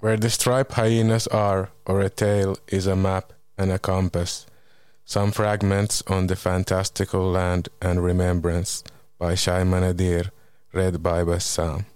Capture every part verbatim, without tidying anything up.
Where the striped hyenas are, or a tail is a map and a compass. Some fragments on the fantastical land and remembrance by Shaiman Adir, read by Bassam.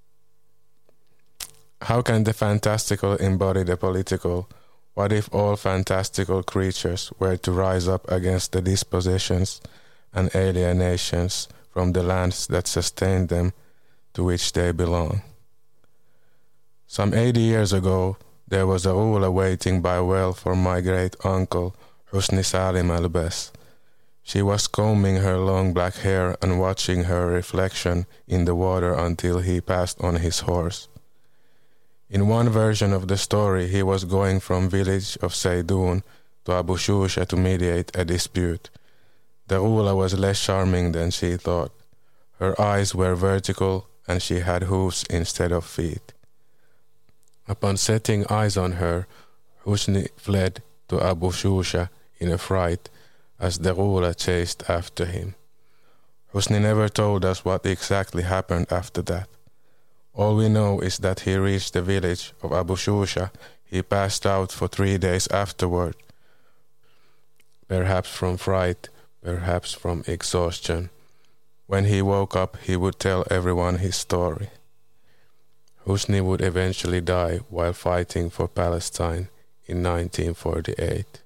How can the fantastical embody the political? What if all fantastical creatures were to rise up against the dispossessions and alienations from the lands that sustain them, to which they belong? Some eighty years ago, there was a Ula waiting by a well for my great-uncle, Husni Salim al-Bes. She was combing her long black hair and watching her reflection in the water until he passed on his horse. In one version of the story, he was going from village of Seydoun to Abu Shusha to mediate a dispute. The Ula was less charming than she thought. Her eyes were vertical and she had hooves instead of feet. Upon setting eyes on her, Husni fled to Abu Shusha in a fright as the Ula chased after him. Husni never told us what exactly happened after that. All we know is that he reached the village of Abu Shusha. He passed out for three days afterward, perhaps from fright, perhaps from exhaustion. When he woke up, he would tell everyone his story. Husni would eventually die while fighting for Palestine in nineteen forty-eight.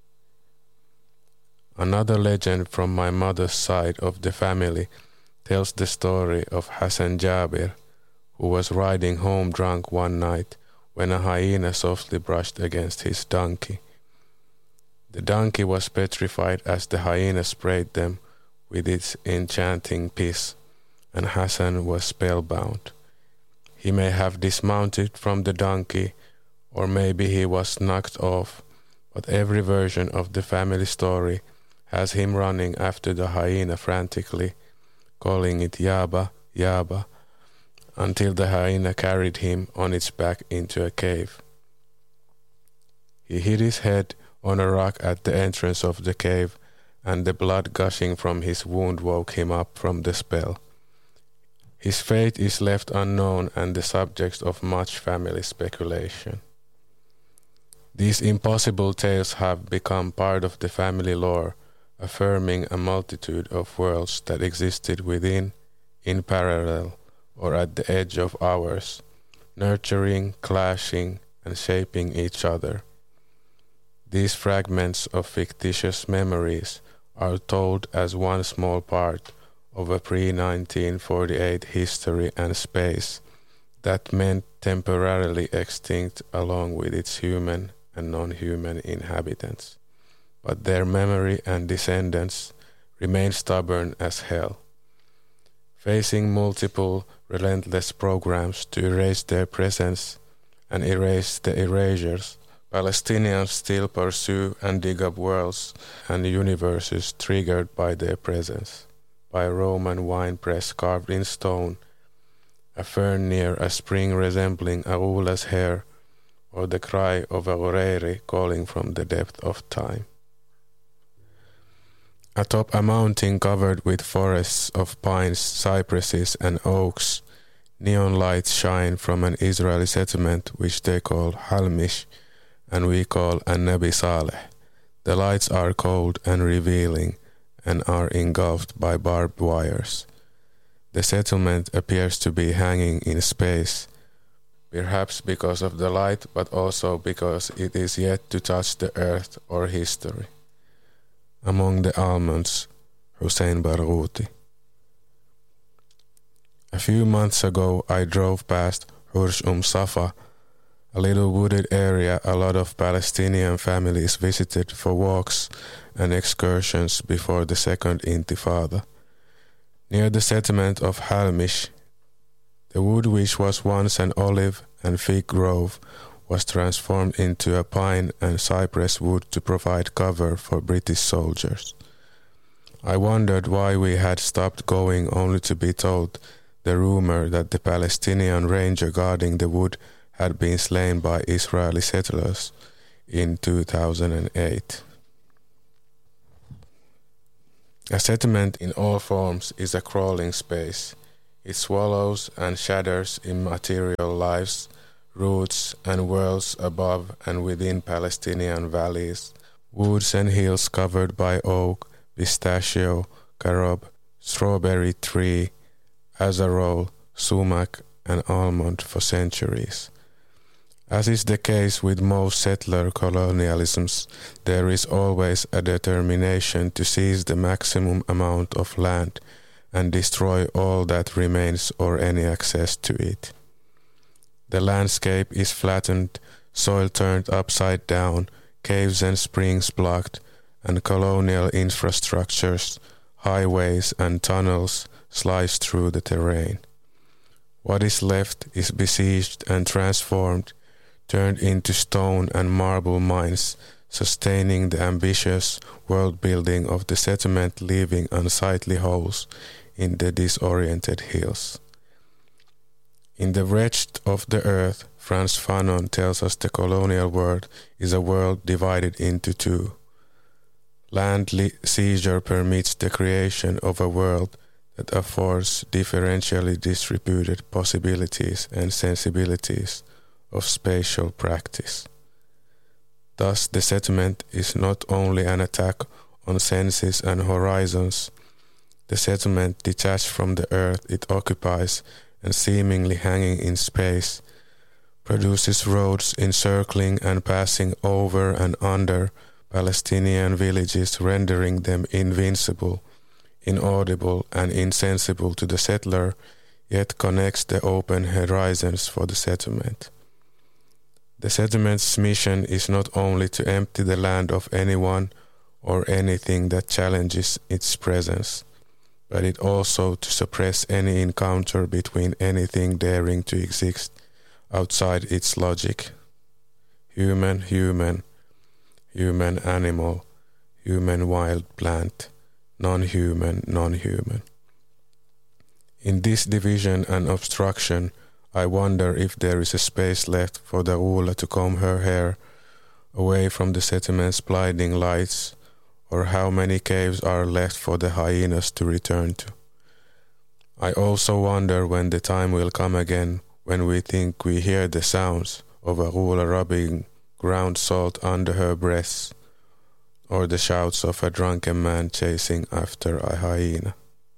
Another legend from my mother's side of the family tells the story of Hassan Jabir, who was riding home drunk one night when a hyena softly brushed against his donkey. The donkey was petrified as the hyena sprayed them with its enchanting piss, and Hassan was spellbound. He may have dismounted from the donkey, or maybe he was knocked off, but every version of the family story has him running after the hyena frantically, calling it Yaba, Yaba, until the hyena carried him on its back into a cave. He hit his head on a rock at the entrance of the cave, and the blood gushing from his wound woke him up from the spell. His fate is left unknown and the subject of much family speculation. These impossible tales have become part of the family lore, affirming a multitude of worlds that existed within, in parallel, or at the edge of ours, nurturing, clashing, and shaping each other. These fragments of fictitious memories are told as one small part of a pre nineteen forty-eight history and space that meant temporarily extinct along with its human and non-human inhabitants. But their memory and descendants remain stubborn as hell, facing multiple relentless programs to erase their presence and erase the erasures. Palestinians still pursue and dig up worlds and universes triggered by their presence, by a Roman wine press carved in stone, a fern near a spring resembling a Ula's hair, or the cry of a Oreri calling from the depth of time. Atop a mountain covered with forests of pines, cypresses, and oaks, neon lights shine from an Israeli settlement which they call Halmish, and we call An-Nabi Saleh. The lights are cold and revealing, and are engulfed by barbed wires. The settlement appears to be hanging in space, perhaps because of the light, but also because it is yet to touch the earth or history. Among the almonds, Hussein Barghouti. A few months ago, I drove past Hursh Um Safa, a little wooded area a lot of Palestinian families visited for walks and excursions before the Second Intifada. Near the settlement of Halmish, the wood which was once an olive and fig grove was transformed into a pine and cypress wood to provide cover for British soldiers. I wondered why we had stopped going, only to be told the rumor that the Palestinian ranger guarding the wood had been slain by Israeli settlers in two thousand eight. A settlement in all forms is a crawling space. It swallows and shatters immaterial lives, roots and worlds above and within Palestinian valleys, woods and hills covered by oak, pistachio, carob, strawberry tree, azarole, sumac, and almond for centuries. As is the case with most settler colonialisms, there is always a determination to seize the maximum amount of land and destroy all that remains or any access to it. The landscape is flattened, soil turned upside down, caves and springs blocked, and colonial infrastructures, highways and tunnels slice through the terrain. What is left is besieged and transformed, turned into stone and marble mines, sustaining the ambitious world-building of the settlement, leaving unsightly holes in the disoriented hills. In The Wretched of the Earth, Frantz Fanon tells us the colonial world is a world divided into two. Land li- seizure permits the creation of a world that affords differentially distributed possibilities and sensibilities of spatial practice. Thus, the settlement is not only an attack on senses and horizons. The settlement, detached from the earth it occupies and seemingly hanging in space, produces roads encircling and passing over and under Palestinian villages, rendering them invincible, inaudible, and insensible to the settler, yet connects the open horizons for the settlement. The settlement's mission is not only to empty the land of anyone or anything that challenges its presence, but it also to suppress any encounter between anything daring to exist outside its logic. Human, human, human animal, human wild plant, non-human, non-human. In this division and obstruction, I wonder if there is a space left for the Ula to comb her hair away from the settlement's blinding lights, or how many caves are left for the hyenas to return to. I also wonder when the time will come again when we think we hear the sounds of a Ula rubbing ground salt under her breasts, or the shouts of a drunken man chasing after a hyena.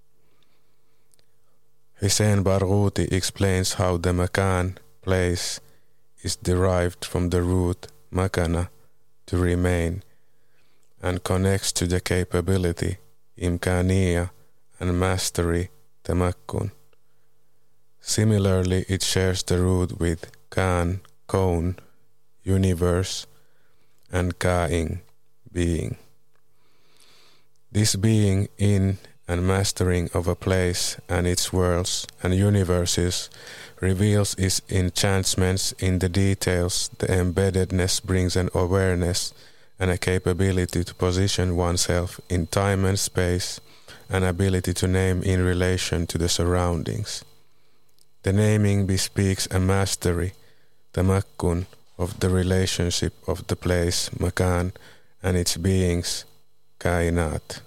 Hussein Barghouti explains how the makan, place, is derived from the root makana, to remain, and connects to the capability, imkaniya, and mastery, tamakkun. Similarly, it shares the root with kan, kaun, universe, and kaing, being. This being in and mastering of a place and its worlds and universes reveals its enchantments in the details. The embeddedness brings an awareness and a capability to position oneself in time and space, an ability to name in relation to the surroundings. The naming bespeaks a mastery, tamakkun, of the relationship of the place, makan, and its beings, kainat.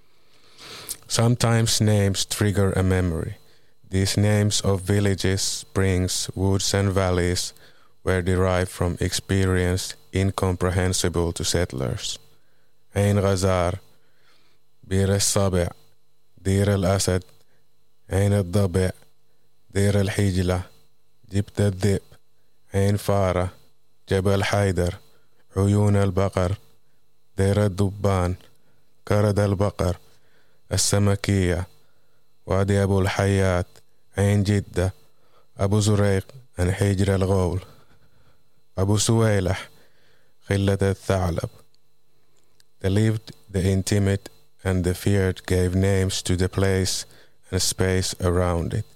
Sometimes names trigger a memory. These names of villages, springs, woods, and valleys were derived from experience incomprehensible to settlers. Ain Ghazar, Bir al-Sabi', Dir al-Asad, Ain al-Dabi', Dir al-Hijla, Jibt al-Dhib, Ain Farah, Jabal Haidar, Uyun al-Baqar, Dir al-Dubban, Karad al-Baqar, السمكية, وادي أبو الحيات, عين جدة, أبو زريق, and حجر الغول, أبو سويلح, خلة الثعلب. The lived, the intimate, and the feared gave names to the place and space around it.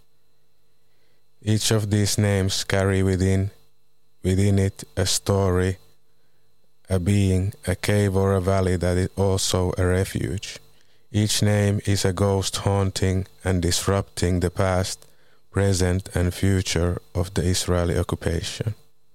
Each of these names carry within, within it a story, a being, a cave or a valley that is also a refuge. Each name is a ghost haunting and disrupting the past, present, and future of the Israeli occupation.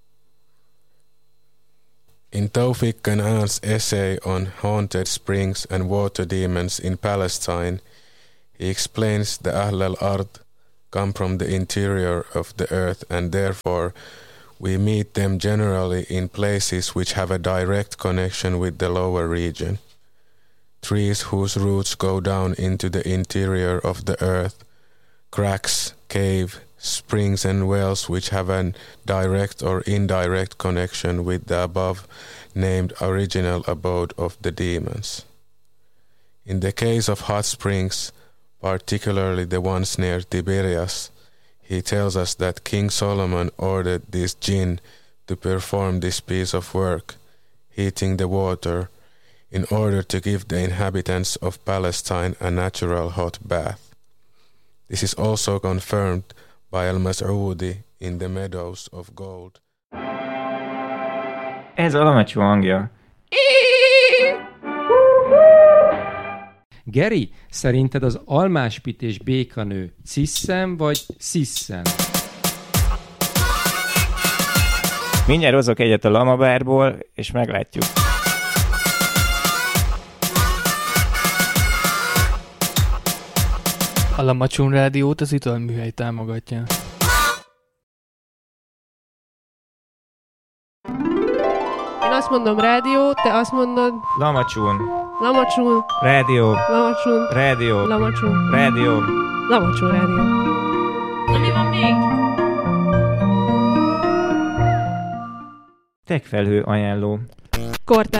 In Tawfiq Kanan's essay on haunted springs and water demons in Palestine, he explains the Ahl al-Ard come from the interior of the earth and therefore We meet them generally in places which have a direct connection with the lower region. Trees whose roots go down into the interior of the earth, cracks, cave, springs and wells which have a direct or indirect connection with the above named original abode of the demons. In the case of hot springs, particularly the ones near Tiberias, he tells us that King Solomon ordered this jinn to perform this piece of work, heating the water, in order to give the inhabitants of Palestine a natural hot bath. This is also confirmed by Al-Mas'udi in the Meadows of Gold. Ez a Lamacsó hangja. Geri, szerinted az almáspit és békanő ciszem vagy sziszem? Mindjárt hozok egyet a lamabárból, és meglátjuk. A Lamacsón rádiót az italműhely támogatja. Én azt mondom rádió, te azt mondod... Lamacsón. Lamacsón. Rádió. Lamacsón. Rádió. Lamacsón. Rádió. Lamacsón rádió. Na mi van még? Tekfelhő ajánló. Kortár.